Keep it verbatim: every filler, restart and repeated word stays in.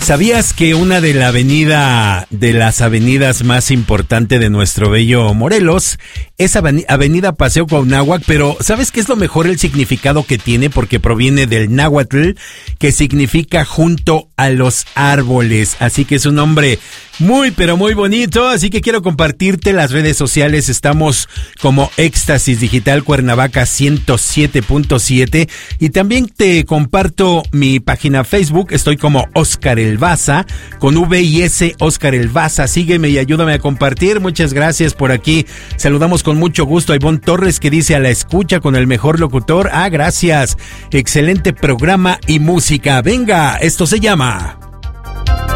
¿Sabías que una de la avenida, de las avenidas más importantes de nuestro bello Morelos es Avenida Paseo Cuauhnáhuac? Pero ¿sabes qué es lo mejor? El significado que tiene, porque proviene del náhuatl, que significa junto a los árboles. Así que es un nombre muy, pero muy bonito. Así que quiero compartirte las redes sociales. Estamos como Éxtasis Digital Cuernavaca ciento siete punto siete. Y también te comparto mi página Facebook. Estoy como Oscar El Baza, con V y S, Oscar El Baza. Sígueme y ayúdame a compartir. Muchas gracias por aquí. Saludamos con mucho gusto a Ivonne Torres, que dice: a la escucha con el mejor locutor. Ah, gracias. Excelente programa y música. Venga, esto se llama